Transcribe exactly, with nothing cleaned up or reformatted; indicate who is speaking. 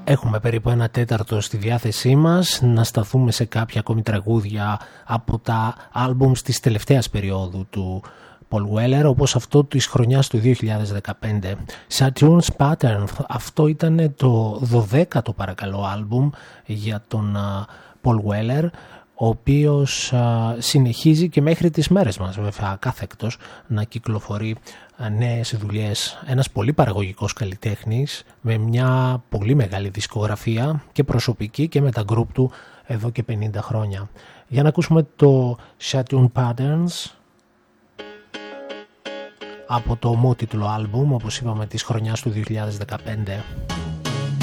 Speaker 1: Έχουμε περίπου ένα τέταρτο στη διάθεσή μας να σταθούμε σε κάποια ακόμη τραγούδια από τα άλμπουμς της τελευταίας περίοδου του Paul Weller, όπως αυτό της χρονιάς του δύο χιλιάδες δεκαπέντε. Saturn's Pattern, αυτό ήταν το δωδέκατο παρακαλώ άλμπουμ για τον Paul Weller, ο οποίος α, συνεχίζει και μέχρι τις μέρες μας βέβαια κάθεκτος να κυκλοφορεί α, νέες δουλειές. Ένας πολύ παραγωγικός καλλιτέχνης με μια πολύ μεγάλη δισκογραφία και προσωπική και με τα γκρουπ του εδώ και πενήντα χρόνια. Για να ακούσουμε το Saturn Patterns από το ομότιτλο άλμπουμ, όπως είπαμε, της χρονιάς του δύο χιλιάδες δεκαπέντε.